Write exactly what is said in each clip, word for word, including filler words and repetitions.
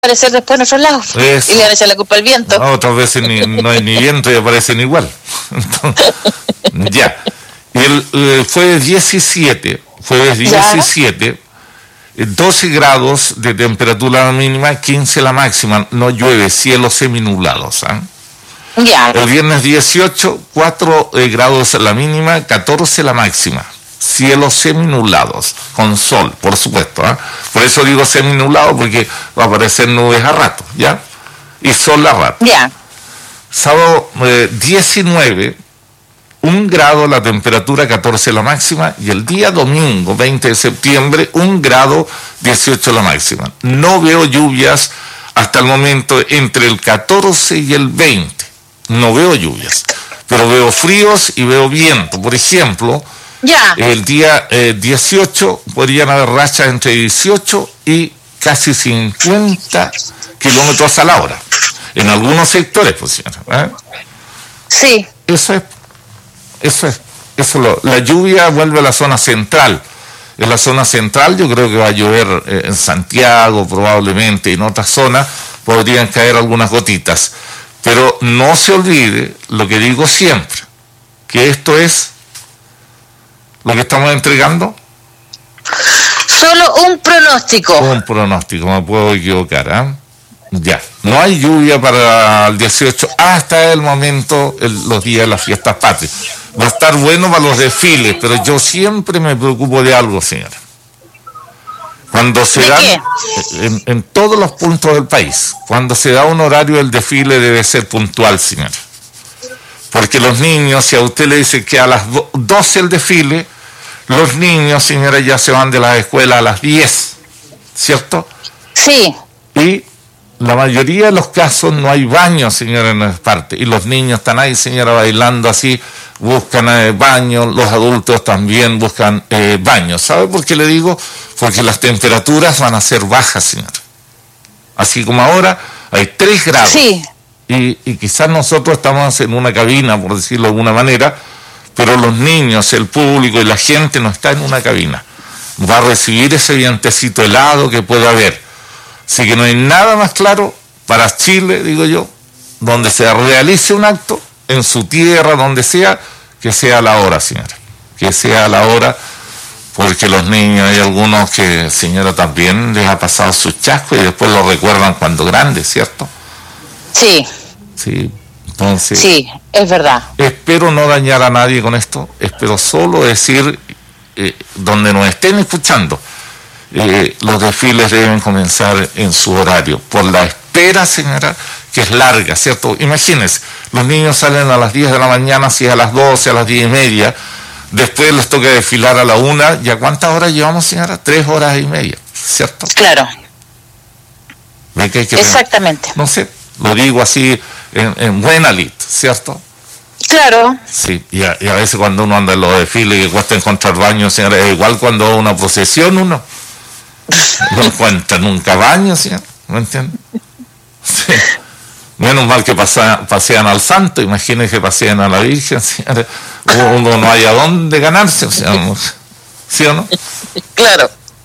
aparecer después en otros lados. Eso. Y le van a echar la culpa al viento. No, otras veces ni, no hay ni viento y aparecen igual. Entonces, ya. Y el, el jueves diecisiete, jueves diecisiete, doce grados de temperatura mínima, quince la máxima, no llueve, cielos seminublados. ¿eh? Ya. El viernes dieciocho, cuatro eh, grados la mínima, catorce la máxima. Cielos seminublados, con sol, por supuesto. ¿eh? Por eso digo seminublado, porque va a aparecer nubes a rato, ¿ya? Y sol a rato. Ya. Sábado eh, diecinueve, un grado la temperatura, catorce la máxima. Y el día domingo, veinte de septiembre, un grado, dieciocho la máxima. No veo lluvias hasta el momento entre el catorce y el veinte. No veo lluvias, pero veo fríos y veo viento. Por ejemplo... Ya. El día eh, dieciocho podrían haber rachas entre dieciocho y casi cincuenta kilómetros a la hora. En algunos sectores, pues, señora. ¿eh? Sí. Eso es. Eso es. Eso lo, la lluvia vuelve a la zona central. En la zona central yo creo que va a llover eh, en Santiago probablemente, y en otras zonas podrían caer algunas gotitas. Pero no se olvide lo que digo siempre, que esto es lo que estamos entregando. Solo un pronóstico. Un pronóstico, me puedo equivocar, ¿eh? Ya, no hay lluvia para el dieciocho hasta el momento, el, los días de las fiestas patrias. Va a estar bueno para los desfiles, pero yo siempre me preocupo de algo, señora. Cuando se da, en, en todos los puntos del país, cuando se da un horario del desfile debe ser puntual, señora. Porque los niños, si a usted le dice que a las doce el desfile, los niños, señora, ya se van de la escuela a las diez, ¿cierto? Sí. Y la mayoría de los casos no hay baño, señora, en esa parte. Y los niños están ahí, señora, bailando así, buscan eh, baño, los adultos también buscan eh, baño. ¿Sabe por qué le digo? Porque las temperaturas van a ser bajas, señora. Así como ahora hay tres grados. Sí. Y, y quizás nosotros estamos en una cabina, por decirlo de alguna manera, pero los niños, el público y la gente no está en una cabina. Va a recibir ese vientecito helado que puede haber. Así que no hay nada más claro para Chile, digo yo, donde se realice un acto, en su tierra, donde sea, que sea a la hora, señora. Que sea a la hora, porque los niños, hay algunos que, señora, también les ha pasado su chasco y después lo recuerdan cuando grandes, ¿cierto? Sí. Sí, entonces... Sí, es verdad. Espero no dañar a nadie con esto, espero solo decir, eh, donde nos estén escuchando, eh, los desfiles deben comenzar en su horario, por la espera, señora, que es larga, ¿cierto? Imagínense, los niños salen a las diez de la mañana, si es a las doce, a las diez y media, después les toca desfilar a la una, ¿y a cuántas horas llevamos, señora? Tres horas y media, ¿cierto? Claro. ¿Ve que hay que Exactamente. Tener? No sé, lo digo así en, en buena lid, ¿cierto? Claro. Sí, y a, y a veces cuando uno anda en los desfiles que cuesta encontrar baño, señora, es igual cuando va a una procesión uno no encuentra nunca baño, señora, ¿me entiende? Sí. Menos mal que pasa, pasean al santo, imagínense que pasean a la Virgen, señora, uno no hay a dónde ganarse, o sea, ¿sí o no? Claro.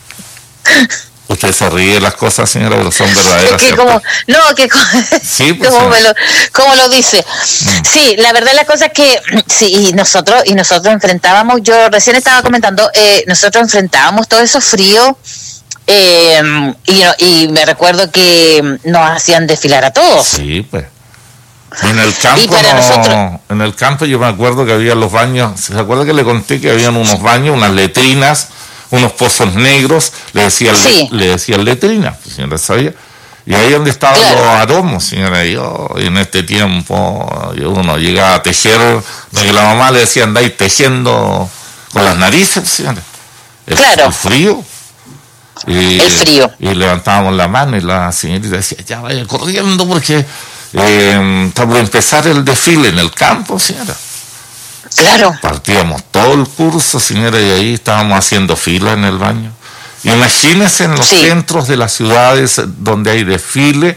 Usted se ríe de las cosas, señora, pero son verdaderas. Es que como, no, que sí, pues, como, me lo, como lo dice. Mm. Sí, la verdad la cosa es que sí, y nosotros, y nosotros enfrentábamos, yo recién estaba comentando, eh, nosotros enfrentábamos todo eso frío, eh, y, y me recuerdo que nos hacían desfilar a todos. Sí, pues. En el campo, y para no, nosotros... en el campo yo me acuerdo que había los baños, ¿se acuerda que le conté que habían unos baños, unas letrinas, unos pozos negros, le decían, sí. le, le decían letrina, señora, ¿sabía? Y ahí donde estaban claro. los aromos, señora, y, oh, y en este tiempo uno llegaba a tejer, que la mamá le decía, andáis tejiendo con las narices, señora. El, claro. el frío. Y, el frío. Y levantábamos la mano y la señorita decía, ya vaya corriendo porque eh, está por empezar el desfile en el campo, señora. Claro. Partíamos todo el curso, señora, y ahí estábamos haciendo fila en el baño. Imagínense en los sí. centros de las ciudades donde hay desfile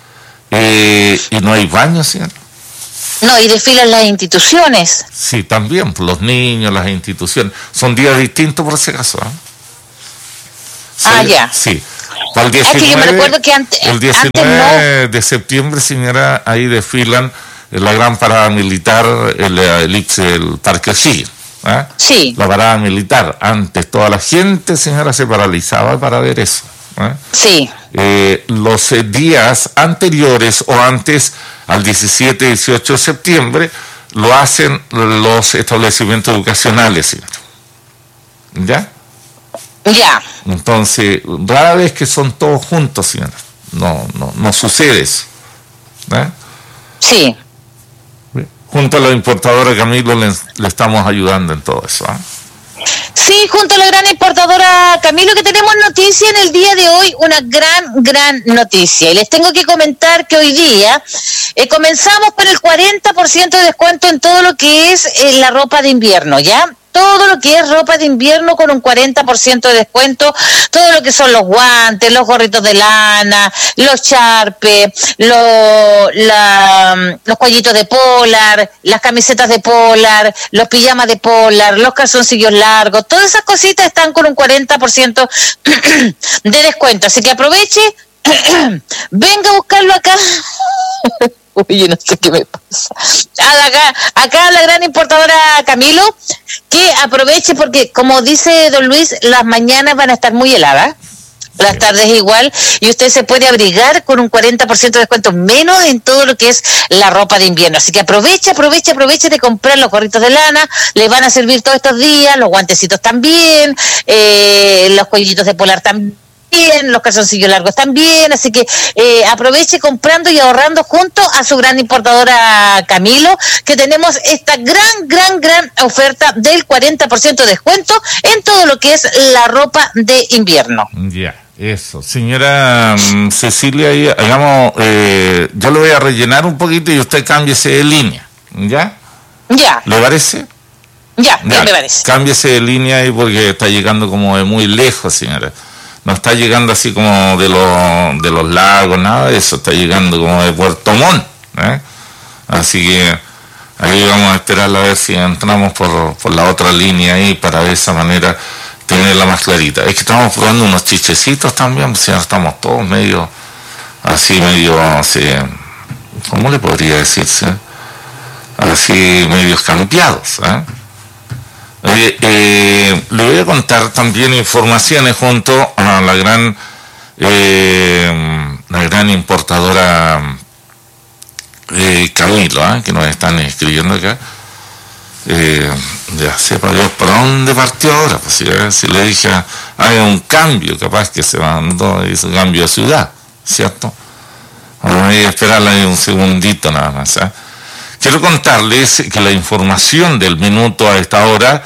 eh, y no hay baño, señora. No, y desfilan las instituciones. Sí, también, los niños, las instituciones. Son días distintos por ese caso, ¿eh? Ah, ya. Sí. Para el diecinueve, es que yo me recuerdo que antes, el diecinueve antes no. de septiembre, señora, ahí desfilan la gran parada militar, el, el, el, el Parque O'Higgins. ¿eh? Sí. La parada militar. Antes toda la gente, señora, se paralizaba para ver eso. ¿eh? Sí. Eh, los eh, días anteriores o antes al diecisiete, dieciocho de septiembre lo hacen los establecimientos educacionales, señora. ¿Ya? Ya. Entonces, rara vez que son todos juntos, señora. No, no, no sucede eso. ¿eh? Sí. Junto a la importadora Camilo le, le estamos ayudando en todo eso. ¿eh? Sí, junto a la gran importadora Camilo, que tenemos noticia en el día de hoy, una gran, gran noticia. Y les tengo que comentar que hoy día eh, comenzamos con el cuarenta por ciento de descuento en todo lo que es eh, la ropa de invierno, ¿ya? Todo lo que es ropa de invierno con un cuarenta por ciento de descuento, todo lo que son los guantes, los gorritos de lana, los charpes, lo, la, los cuellitos de polar, las camisetas de polar, los pijamas de polar, los calzoncillos largos, todas esas cositas están con un cuarenta por ciento de descuento. Así que aproveche, venga a buscarlo acá. Uy, yo no sé qué me pasa. Acá, acá la gran importadora Camilo, que aproveche porque, como dice don Luis, las mañanas van a estar muy heladas, las tardes igual, y usted se puede abrigar con un cuarenta por ciento de descuento menos en todo lo que es la ropa de invierno. Así que aproveche, aproveche, aproveche de comprar los gorritos de lana, les van a servir todos estos días, los guantecitos también, eh, los cuellitos de polar también, los calzoncillos largos también, así que eh, aproveche comprando y ahorrando junto a su gran importadora Camilo, que tenemos esta gran, gran, gran oferta del cuarenta por ciento de descuento en todo lo que es la ropa de invierno. Ya, yeah, eso. Señora um, Cecilia, hagamos, eh, yo lo voy a rellenar un poquito y usted cámbiese de línea, ¿ya? Ya. ¿Le parece? Ya, ya me parece. Cámbiese de línea ahí porque está llegando como de muy lejos, señora. No está llegando así como de los de los lagos, nada de eso, está llegando como de Puerto Montt, ¿eh? Así que ahí vamos a esperar a ver si entramos por, por la otra línea ahí para de esa manera tenerla más clarita. Es que estamos probando unos chichecitos también, o sea, estamos todos medio, así medio, así, ¿cómo le podría decirse? Así medio cambiados, ¿eh? Eh, eh, le voy a contar también informaciones junto a la gran eh, la gran importadora eh, Camilo, ¿eh? que nos están escribiendo acá. Eh, ya sepa Dios por dónde partió ahora, pues si, eh, si le dije hay un cambio, capaz que se mandó ese cambio de ciudad, ¿cierto? Vamos a esperarla ahí un segundito nada más. ¿eh? Quiero contarles que la información del minuto a esta hora,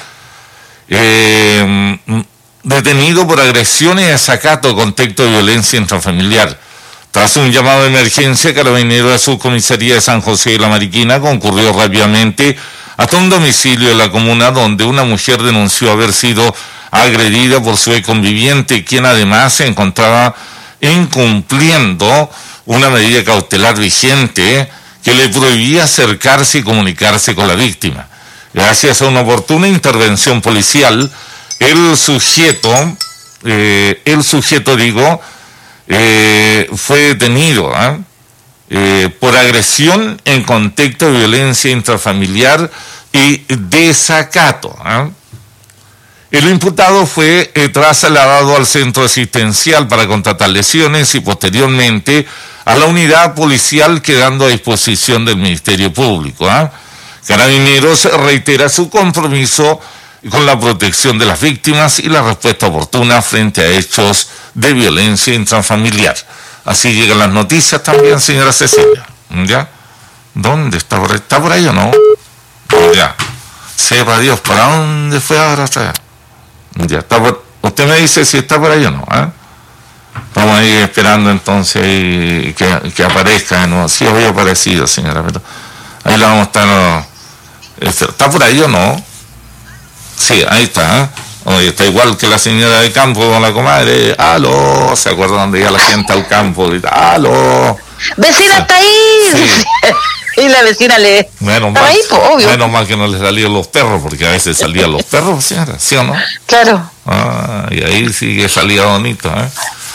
eh, detenido por agresión y desacato contexto de violencia intrafamiliar. Tras un llamado de emergencia, Carabineros de Subcomisaría de San José de la Mariquina concurrió rápidamente hasta un domicilio de la comuna donde una mujer denunció haber sido agredida por su conviviente, quien además se encontraba incumpliendo una medida cautelar vigente que le prohibía acercarse y comunicarse con la víctima. Gracias a una oportuna intervención policial, el sujeto, eh, el sujeto digo, eh, fue detenido ¿eh? Eh, por agresión en contexto de violencia intrafamiliar y desacato. ¿eh? El imputado fue eh, trasladado al centro asistencial para contratar lesiones y posteriormente a la unidad policial, quedando a disposición del Ministerio Público. ¿eh? Carabineros reitera su compromiso con la protección de las víctimas y la respuesta oportuna frente a hechos de violencia intrafamiliar. Así llegan las noticias también, señora Cecilia. ¿Ya? ¿Dónde está? ¿Por ahí? ¿Está por ahí o no? Ya. Sepa Dios, ¿para dónde fue ahora? Ya, está por... Usted me dice si está por ahí o no, ¿eh? Vamos a ir esperando entonces que, que aparezca de nuevo. Sí, había aparecido, señora, pero ahí la vamos a estar... ¿Está por ahí o no? Sí, ahí está, ¿eh? Oye, está igual que la señora de campo con la comadre. ¡Aló! ¿Se acuerdan donde iba la gente al campo? ¡Aló! ¡Vecina, sí. Está ahí! Sí. Y la vecina le... Menos mal, ahí, pues, obvio. Menos mal que no le salían los perros, porque a veces salían los perros, señora, ¿sí o no? Claro. Ah, y ahí sí que salía bonito, ¿eh?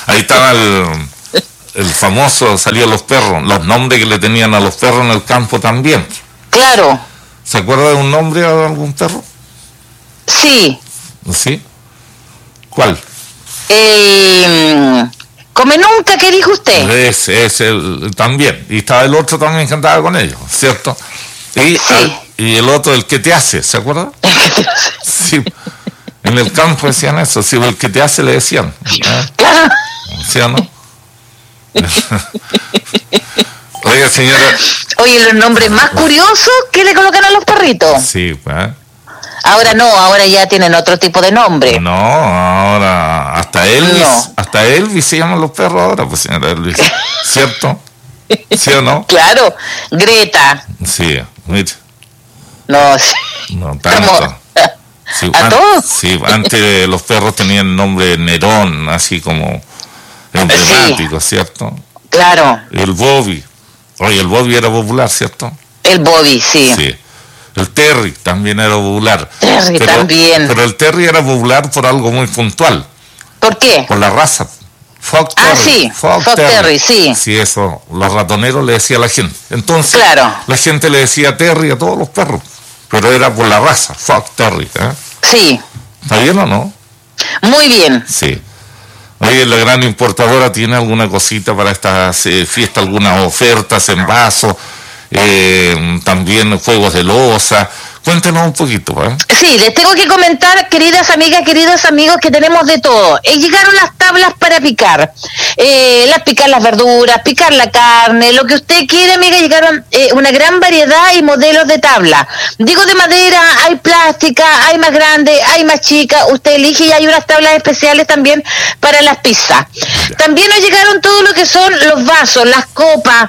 Ahí estaba el, el famoso, salían los perros, los nombres que le tenían a los perros en el campo también. Claro. ¿Se acuerda de un nombre a algún perro? Sí. ¿Sí? ¿Cuál? Eh, come nunca, ¿qué dijo usted? Ese, ese el, también. Y estaba el otro también que andaba con ellos, ¿cierto? Y, sí. al, y el otro, el que te hace, ¿se acuerda? Sí. En el campo decían eso, sí, el que te hace le decían. ¿Eh? Claro. ¿Sí o no? Oiga, señora. Oye, los nombres más curiosos que le colocan a los perritos. Sí, pues. Ahora no, ahora ya tienen otro tipo de nombre. No, ahora hasta Elvis, no. hasta Elvis se llaman los perros ahora, pues señora Elvis. ¿Cierto? ¿Sí o no? Claro, Greta. Sí, mire. No, sí. No tanto. Sí, ¿A an- todos? Sí, antes los perros tenían el nombre Nerón, así como emblemático, sí. ¿Cierto? Claro. El Bobby. Oye, el Bobby era popular, ¿cierto? El Bobby, sí. Sí. El Terry también era popular. Terry pero, también. Pero el Terry era popular por algo muy puntual. ¿Por qué? Por la raza. Fox ah, Terry. sí. Fox, Fox Terry. Terry, sí. Sí, eso. Los ratoneros le decía a la gente. Entonces, claro. la gente le decía Terry a todos los perros. Pero era por la raza. Fox Terry. ¿eh? Sí. ¿Está bien o no? Muy bien. Sí. Oye, la gran importadora tiene alguna cosita para esta eh, fiesta, algunas ofertas en vaso, eh, también juegos de loza. Cuéntenos un poquito, ¿eh? Sí, les tengo que comentar, queridas amigas, queridos amigos, que tenemos de todo. Eh, llegaron las tablas para picar. Eh, las picar las verduras, picar la carne, lo que usted quiera, amiga, llegaron eh, una gran variedad y modelos de tabla. Digo de madera, hay plástica, hay más grande, hay más chica, usted elige y hay unas tablas especiales también para las pizzas. También nos llegaron todo lo que son los vasos, las copas,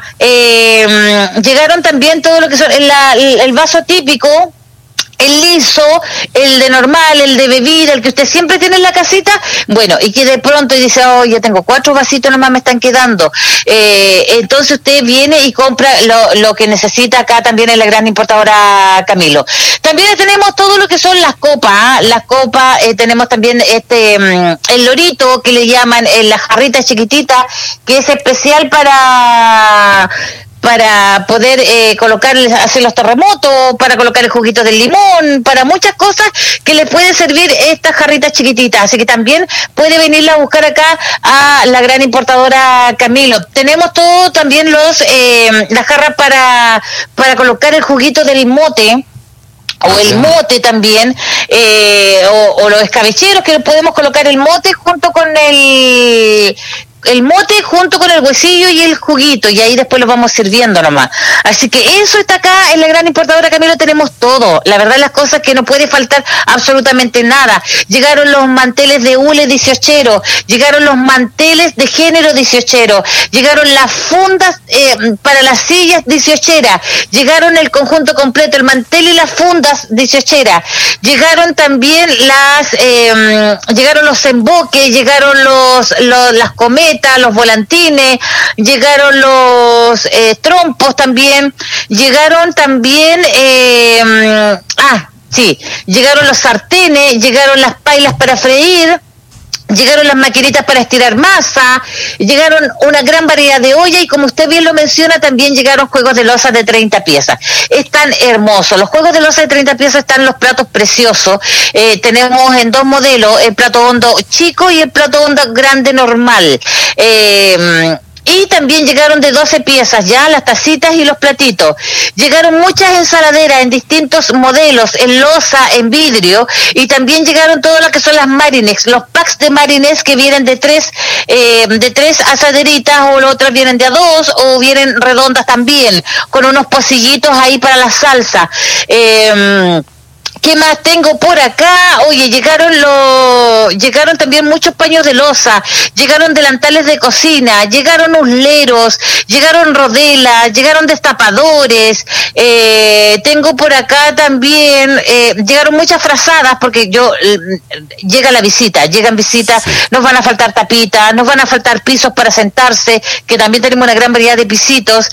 eh, llegaron también todo lo que son el, el vaso típico, el liso, el de normal, el de bebida, el que usted siempre tiene en la casita, bueno, y que de pronto dice, oh, ya tengo cuatro vasitos nomás me están quedando, eh, entonces usted viene y compra lo, lo que necesita acá también en la gran importadora Camilo. También tenemos todo lo que son las copas, ¿eh? Las copas, eh, tenemos también este el lorito que le llaman, eh, la jarrita chiquitita, que es especial para... para poder eh, colocar, hacer los terremotos, para colocar el juguito del limón, para muchas cosas que le puede servir estas jarritas chiquititas. Así que también puede venirla a buscar acá a la gran importadora Camilo. Tenemos todo también los eh, las jarras para, para colocar el juguito del mote, o el mote también, eh, o, o los escabecheros, que podemos colocar el mote junto con el... el mote junto con el huesillo y el juguito, y ahí después los vamos sirviendo nomás. Así que eso está acá en la gran importadora Camilo, tenemos todo. La verdad, las cosas que no puede faltar absolutamente nada. Llegaron los manteles de hule dieciochero, llegaron los manteles de género dieciochero, llegaron las fundas eh, para las sillas dieciocheras, llegaron el conjunto completo, el mantel y las fundas dieciocheras, llegaron también las, eh, llegaron los emboques, llegaron los, los las cometas, los volantines, llegaron los eh, trompos también, llegaron también, eh, ah, sí, llegaron los sartenes, llegaron las pailas para freír, llegaron las maquinitas para estirar masa, llegaron una gran variedad de ollas y, como usted bien lo menciona, también llegaron juegos de loza de treinta piezas. Están hermosos. Los juegos de loza de treinta piezas, están los platos preciosos. Eh, tenemos en dos modelos, el plato hondo chico y el plato hondo grande normal. Eh, Y también llegaron de doce piezas ya las tacitas y los platitos. Llegaron muchas ensaladeras en distintos modelos, en loza, en vidrio, y también llegaron todo lo que son las Marinex, los packs de Marinex que vienen de tres, eh, de tres asaderitas, o las otras vienen de a dos, o vienen redondas también, con unos pocillitos ahí para la salsa. Eh, ¿Qué más tengo por acá? Oye, llegaron los, llegaron también muchos paños de loza, llegaron delantales de cocina, llegaron usleros, llegaron rodelas, llegaron destapadores, eh, tengo por acá también, eh, llegaron muchas frazadas, porque yo, eh, llega la visita, llegan visitas, sí. Nos van a faltar tapitas, nos van a faltar pisos para sentarse, que también tenemos una gran variedad de pisitos,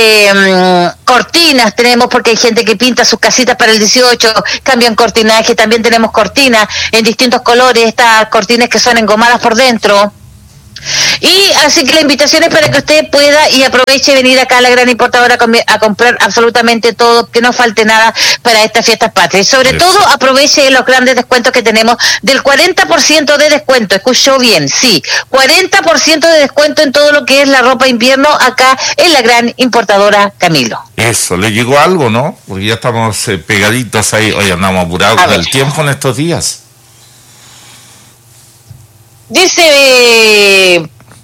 eh, cortinas tenemos, porque hay gente que pinta sus casitas para el dieciocho, cambian cortinaje, también tenemos cortinas en distintos colores, estas cortinas que son engomadas por dentro. Y así que la invitación es para que usted pueda y aproveche venir acá a la gran importadora a, com- a comprar absolutamente todo, que no falte nada para estas fiestas patrias. Y sobre Eso. todo aproveche los grandes descuentos que tenemos del cuarenta por ciento de descuento. Escuchó bien, sí, cuarenta por ciento de descuento en todo lo que es la ropa invierno acá en la gran importadora Camilo. Eso, ¿le llegó algo, no? Porque ya estamos eh, pegaditos ahí. Hoy andamos apurados A con ver. el tiempo en estos días. Dice, eh,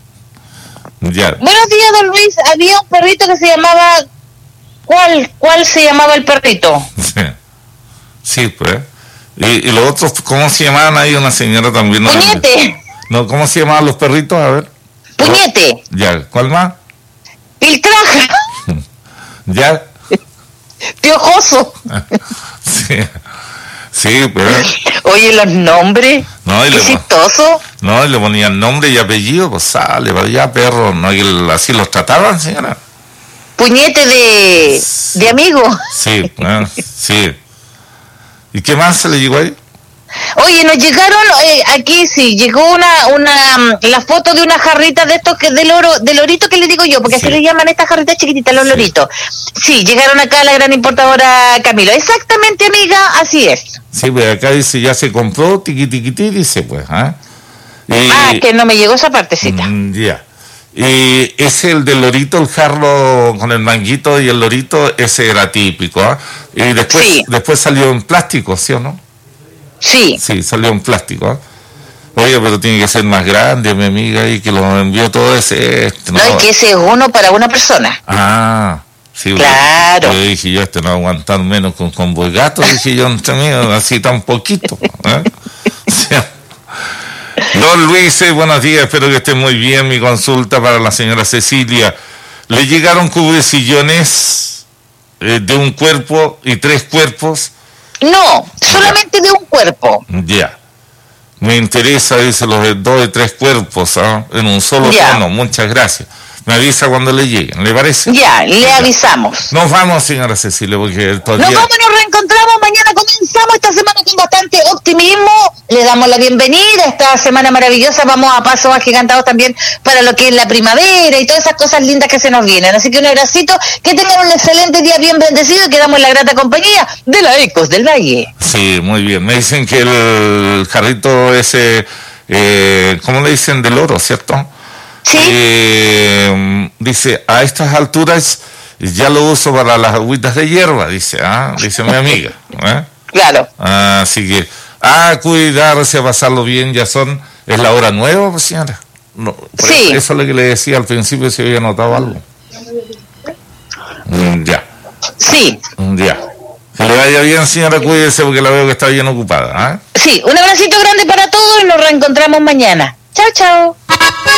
Ya. buenos días, don Luis, había un perrito que se llamaba, ¿cuál, cuál se llamaba el perrito? Sí, sí, pues. Y, y los otros, ¿cómo se llamaban? Hay una señora también. ¿No? Puñete, No, ¿cómo se llamaban los perritos? A ver. puñete, Ya, ¿cuál más? piltraja, Ya. piojoso. Sí, sí, pues. Oye, los nombres, No, y qué le, chistoso. no, y le ponían nombre y apellido, pues sale, pues ya perro, no, y el- así los trataban, señora. Puñete de, de amigo. Sí, eh, sí. ¿Y qué más se le llegó ahí? Oye, nos llegaron, eh, aquí sí, llegó una, una, mm, la foto de una jarrita de estos que del oro, del lorito que le digo yo, porque Sí. así le llaman estas jarritas chiquititas, los Sí. loritos. Sí, llegaron acá a la gran importadora Camilo. Exactamente, amiga, así es. Sí, pues acá dice, ya se compró, tiqui tiqui ti, dice, pues, ¿ah? Y- Ah, es que no me llegó esa partecita. Mm, ya. Y ese, el del lorito, el jarro con el manguito y el lorito, ese era típico, ¿ah? Y después, Sí. después salió en plástico, ¿sí o no? Sí, Sí, salió en plástico, ¿ah? Oye, pero tiene que ser más grande, mi amiga, y que lo envió todo ese... Este, no, es que ese es uno para una persona. Ah, sí. Claro. Yo dije, yo este no va a aguantar menos con, con gato, dije yo, entre mí, así tan poquito. ¿eh? O sea, don Luis, eh, buenos días, espero que esté muy bien. Mi consulta para la señora Cecilia. ¿Le llegaron cubresillones eh, de un cuerpo y tres cuerpos? No, solamente de un cuerpo. Ya. Me interesa, dice, los de dos y tres cuerpos, ¿ah? En un solo Ya. tono. Muchas gracias. Me avisa cuando le lleguen, ¿le parece? Ya, le avisamos. Nos vamos, señora Cecilia, porque Nos todavía... vamos, nos reencontramos mañana. Comenzamos esta semana con bastante optimismo. Le damos la bienvenida a esta semana maravillosa. Vamos a pasos agigantados también para lo que es la primavera y todas esas cosas lindas que se nos vienen. Así que un abracito, que tengan un excelente día bien bendecido y quedamos en la grata compañía de la Ecos del Valle. Sí, muy bien. Me dicen que el jarrito ese, eh, ¿cómo le dicen? Del oro, ¿cierto? Sí, Eh, dice, a estas alturas ya lo uso para las agüitas de hierba, dice, ah, dice mi amiga. ¿eh? claro. Ah, así que, a cuidarse, a pasarlo bien, ya son, es la hora nueva, pues, señora. No, por Sí. Eso, eso es lo que le decía al principio, si había notado algo. Mm, ya, Sí, mm, ya. Que le vaya bien, señora, cuídese porque la veo que está bien ocupada. ¿ah? sí. Un abracito grande para todos y nos reencontramos mañana. Chao, chao.